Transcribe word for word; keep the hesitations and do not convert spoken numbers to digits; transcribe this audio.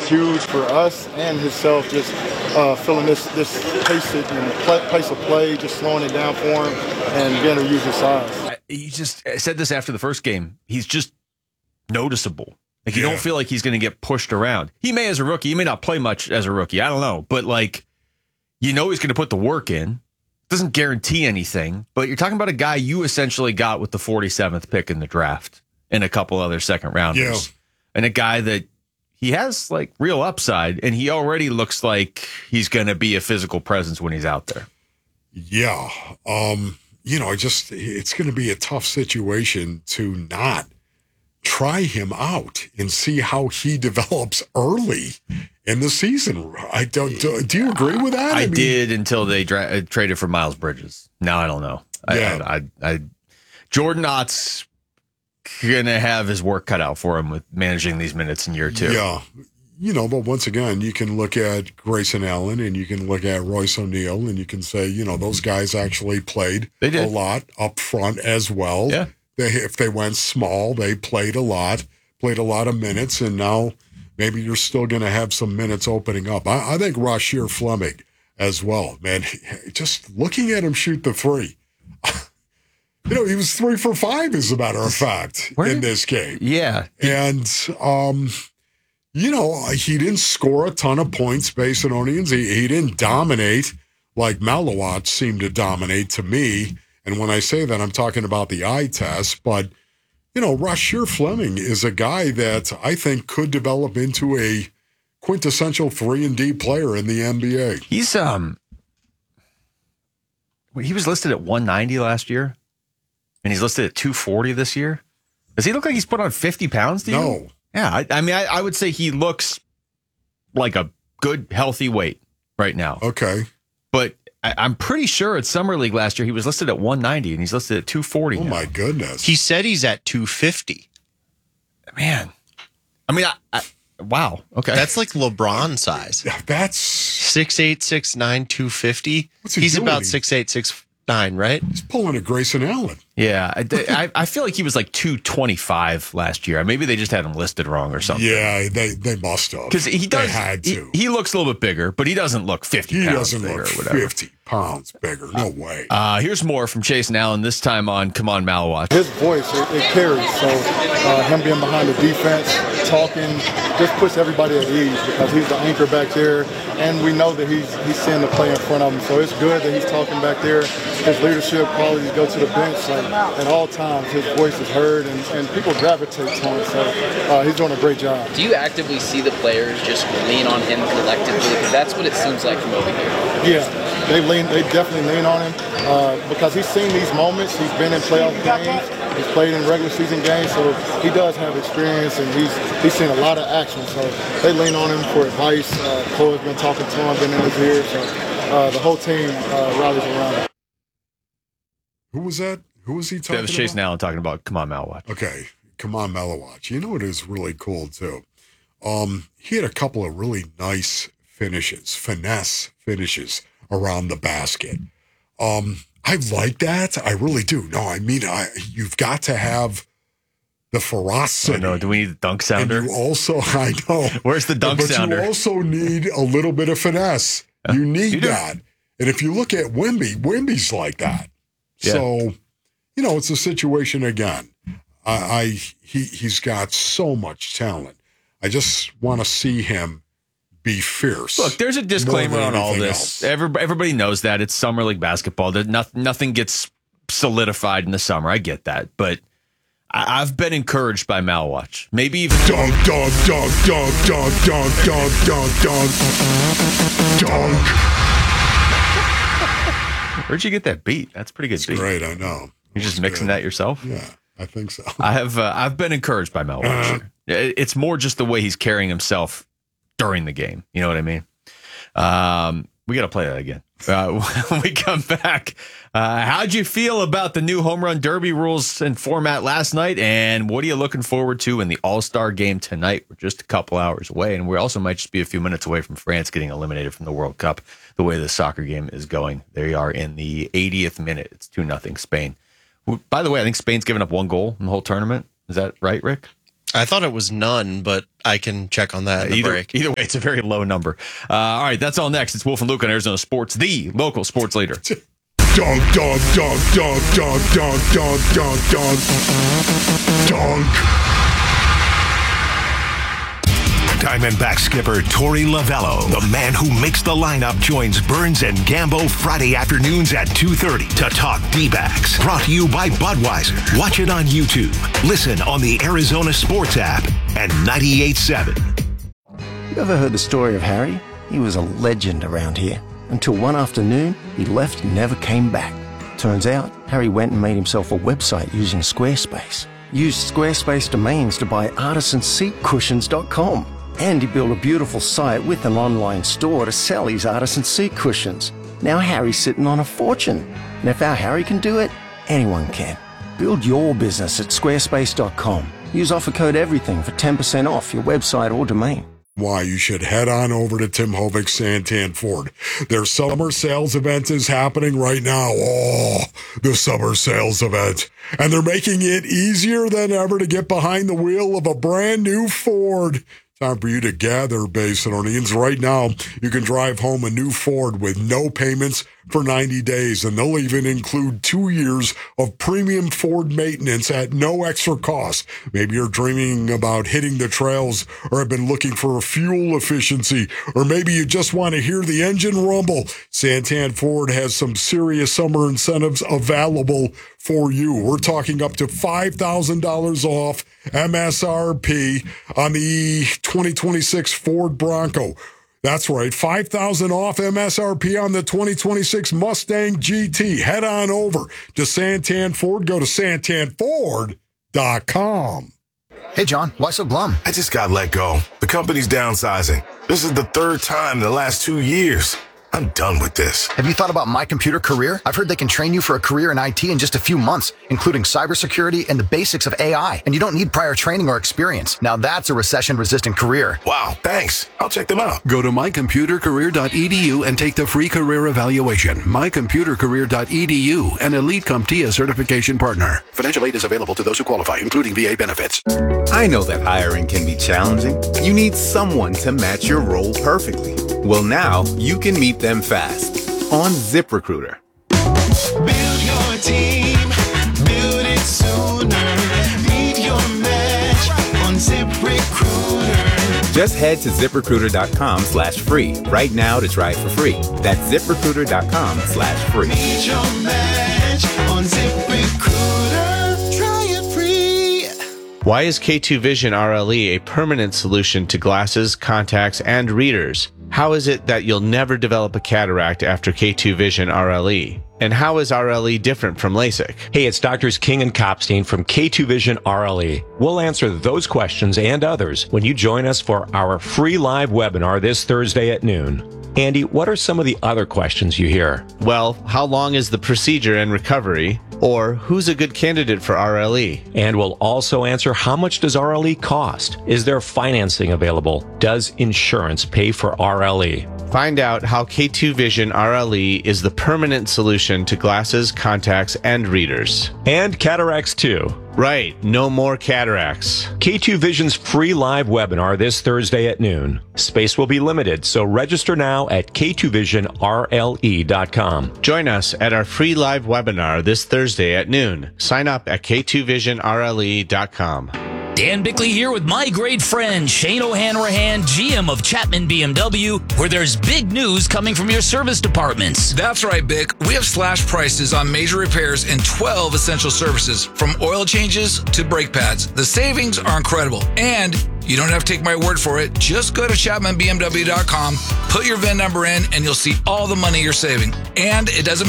it's huge for us and himself, just uh, feeling this this pace it and play, pace of play, just slowing it down for him and being able to use his size. He just said this after the first game. He's just noticeable. Like, you yeah. don't feel like he's going to get pushed around. He may as a rookie. He may not play much as a rookie. I don't know. But, like, you know he's going to put the work in. Doesn't guarantee anything. But you're talking about a guy you essentially got with the forty-seventh pick in the draft and a couple other second rounders. Yeah. And a guy that he has, like, real upside. And he already looks like he's going to be a physical presence when he's out there. Yeah. Um, you know, I just, it's going to be a tough situation to not try him out and see how he develops early in the season. I don't. Do, do you agree with that? I, I mean, did until they dra- uh, traded for Miles Bridges. Now I don't know. I, Yeah. I, I, I Jordan Ott's gonna have his work cut out for him with managing these minutes in year two. Yeah. You know, but once again, you can look at Grayson Allen and you can look at Royce O'Neal and you can say, you know, those guys actually played They did. a lot up front as well. Yeah. They, if they went small, they played a lot, played a lot of minutes, and now maybe you're still going to have some minutes opening up. I, I think Rasheer Fleming as well, man. Just looking at him shoot the three. You know, he was three for five, as a matter of fact, Where in did- this game. Yeah. And, um, you know, he didn't score a ton of points, Macedonians. He, he didn't dominate like Malawat seemed to dominate to me. And when I say that, I'm talking about the eye test. But, you know, Rasheer Fleming is a guy that I think could develop into a quintessential three and D player in the N B A. He's um he was listed at one ninety last year, and he's listed at two forty this year. Does he look like he's put on fifty pounds to you? No. Yeah, I, I mean, I, I would say he looks like a good, healthy weight right now. Okay. But I, I'm pretty sure at Summer League last year he was listed at one ninety, and he's listed at two forty Oh, now. my goodness. He said he's at two fifty. Man, I mean, I, I, wow. Okay, That's like LeBron size. Yeah, that's six eight, six nine, two fifty. What's he He's doing? about six eight, six nine, right? he's pulling a Grayson Allen. yeah. I, I, I feel like he was like two twenty-five last year. Maybe they just had him listed wrong or something. Yeah, they they must have. Because he does. They had he, to. he looks a little bit bigger, but he doesn't look fifty He pounds doesn't bigger look or whatever. fifty pounds bigger. No way. Uh, here's more from Chase and Allen, this time on Come On Malawat. His voice, it, it carries. So uh, him being behind the defense, talking, just puts everybody at ease because he's the anchor back there, and we know that he's he's seeing the play in front of him. So it's good that he's talking back there. His leadership qualities go to the bench. So at all times, his voice is heard, and, and people gravitate to him. So uh, he's doing a great job. Do you actively see the players just lean on him collectively? Because that's what it seems like from over here. Yeah, they lean. They definitely lean on him uh, because he's seen these moments. He's been in playoff games. He's played in regular season games, so he does have experience, and he's he's seen a lot of action. So they lean on him for advice. Uh, Cole's been talking to him, been in his ear. So uh, the whole team uh, rallies around him. Who was that? Who was he talking That was Chase and about? Allen talking about Come On Malawat. Okay, come on, Malawat. You know what is really cool too? Um, he had a couple of really nice finishes, finesse finishes around the basket. Um, I like that. I really do. No, I mean, I you've got to have the ferocity. I know. Do we need the dunk and sounder? you also, I know. Where's the dunk but sounder? you also need a little bit of finesse. You need you do. that. And if you look at Wemby, Wemby's like that. Yeah. So, you know, it's a situation again. I, I he he's got so much talent. I just want to see him be fierce. Look, there's a disclaimer more on than all anything this. else. Every, everybody knows that. It's summer league basketball. There, nothing, nothing gets solidified in the summer. I get that. But I, I've been encouraged by Malawat. Maybe even... Dunk, dunk, dunk, dunk, dunk, dunk, dunk, dunk, dunk, dunk. Where'd you get that beat? That's a pretty good It's beat. great, I know. You're just It's mixing good. that yourself? Yeah, I think so. I have. Uh, I've been encouraged by Malawat. It- It's more just the way he's carrying himself during the game. You know what I mean? Um, we got to play that again. Uh, when we come back, uh, how'd you feel about the new home run derby rules and format last night? And what are you looking forward to in the All-Star game tonight? We're just a couple hours away, and we also might just be a few minutes away from France getting eliminated from the World Cup. The way the soccer game is going, they are in the eightieth minute. It's two nothing Spain. By the way, I think Spain's given up one goal in the whole tournament. Is that right, Rick? I thought it was none, but I can check on that in the either, break. either way, it's a very low number. Uh, all right, that's all next. It's Wolf and Luke on Arizona Sports, the local sports leader. Dunk, dunk, dunk, dunk, dunk, dunk, dunk, dunk, dunk, dunk. Diamondback skipper Torey Lovello, the man who makes the lineup, joins Burns and Gambo Friday afternoons at two thirty to talk D-backs. Brought to you by Budweiser. Watch it on YouTube. Listen on the Arizona Sports app and ninety-eight point seven. You ever heard the story of Harry? He was a legend around here. Until one afternoon, he left and never came back. Turns out, Harry went and made himself a website using Squarespace. Used Squarespace domains to buy artisan seat cushions dot com. And he built a beautiful site with an online store to sell his artisan seat cushions. Now Harry's sitting on a fortune. And if our Harry can do it, anyone can. Build your business at squarespace dot com. Use offer code EVERYTHING for ten percent off your website or domain. Why you should head on over to Tim Hovik Santan Ford. Their summer sales event is happening right now. Oh, the summer sales event. And they're making it easier than ever to get behind the wheel of a brand new Ford. Time for you to gather, Basinonians. Right now, you can drive home a new Ford with no payments for ninety days, and they'll even include two years of premium Ford maintenance at no extra cost. Maybe you're dreaming about hitting the trails or have been looking for fuel efficiency, or maybe you just want to hear the engine rumble. Santan Ford has some serious summer incentives available for you. We're talking up to five thousand dollars off M S R P on the twenty twenty-six Ford Bronco. That's right, five thousand dollars off M S R P on the twenty twenty-six Mustang G T. Head on over to Santan Ford. Go to santan ford dot com. Hey, John, why so glum? I just got let go. The company's downsizing. This is the third time in the last two years. I'm done with this. Have you thought about My Computer Career? I've heard they can train you for a career in I T in just a few months, including cybersecurity and the basics of A I. And you don't need prior training or experience. Now that's a recession-resistant career. Wow, thanks. I'll check them out. Go to my computer career dot e d u and take the free career evaluation. my computer career dot e d u, an Elite CompTIA certification partner. Financial aid is available to those who qualify, including V A benefits. I know that hiring can be challenging. You need someone to match your role perfectly. Well, now you can meet them fast on ZipRecruiter. Build your team, build it sooner. Meet your match on ZipRecruiter. Just head to ZipRecruiter dot com slash free right now to try it for free. That's ZipRecruiter dot com slash free. Meet your match on ZipRecruiter. Try it free. Why is K two Vision R L E a permanent solution to glasses, contacts, and readers? How is it that you'll never develop a cataract after K two Vision R L E? And how is R L E different from LASIK? Hey, it's Doctors King and Kopstein from K two Vision R L E. We'll answer those questions and others when you join us for our free live webinar this Thursday at noon. Andy, what are some of the other questions you hear? Well, how long is the procedure and recovery? Or who's a good candidate for R L E? And we'll also answer how much does R L E cost? Is there financing available? Does insurance pay for R L E? Find out how K two Vision R L E is the permanent solution to glasses, contacts, and readers. And cataracts too. Right, no more cataracts. K two Vision's free live webinar this Thursday at noon. Space will be limited, so register now at K two vision R L E dot com. Join us at our free live webinar this Thursday at noon. Sign up at K two vision R L E dot com. Dan Bickley here with my great friend Shane O'Hanrahan, G M of Chapman B M W, where there's big news coming from your service departments. That's right, Bick. We have slash prices on major repairs and twelve essential services, from oil changes to brake pads. The savings are incredible, and you don't have to take my word for it. Just go to chapman b m w dot com, put your V I N number in, and you'll see all the money you're saving. And it doesn't